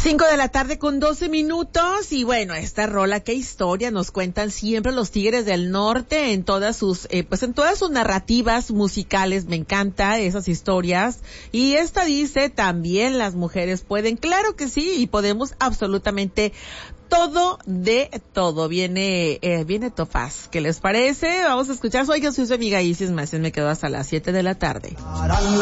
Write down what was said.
5:12 y bueno, esta rola, qué historia nos cuentan siempre los Tigres del Norte en todas sus, en todas sus narrativas musicales. Me encanta esas historias. Y esta dice también las mujeres pueden, claro que sí, y podemos absolutamente todo de todo. Viene Topaz. ¿Qué les parece? Vamos a escuchar. Soy yo, soy su amiga Isis Macías. Me quedo hasta las 7 de la tarde.